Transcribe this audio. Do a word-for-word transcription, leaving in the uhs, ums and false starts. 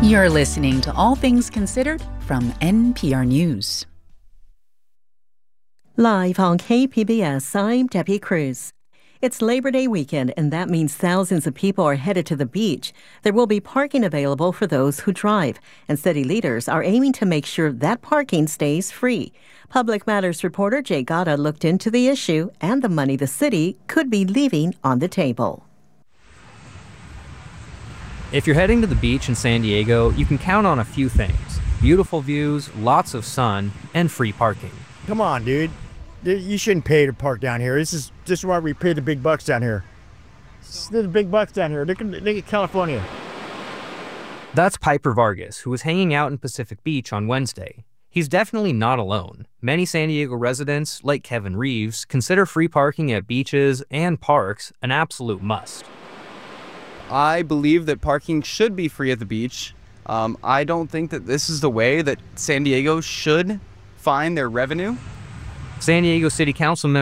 You're listening to All Things Considered from N P R News. Live on K P B S, I'm Debbie Cruz. It's Labor Day weekend, and that means thousands of people are headed to the beach. There will be parking available for those who drive, and city leaders are aiming to make sure that parking stays free. Public Matters reporter Jay Gata looked into the issue and the money the city could be leaving on the table. If you're heading to the beach in San Diego, you can count on a few things: beautiful views, lots of sun, and free parking. Come on, dude. You shouldn't pay to park down here. This is just why we pay the big bucks down here. They're the big bucks down here. Look at, look at California. That's Piper Vargas, who was hanging out in Pacific Beach on Wednesday. He's definitely not alone. Many San Diego residents, like Kevin Reeves, consider free parking at beaches and parks an absolute must. I believe that parking should be free at the beach. Um, I don't think that this is the way that San Diego should find their revenue. San Diego City Council member